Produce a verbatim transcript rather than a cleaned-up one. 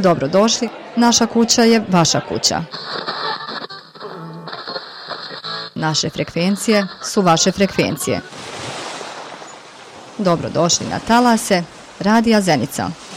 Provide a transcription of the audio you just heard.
Dobrodošli, naša kuća je vaša kuća. Naše frekvencije su vaše frekvencije. Dobrodošli na talase Radija Zenica.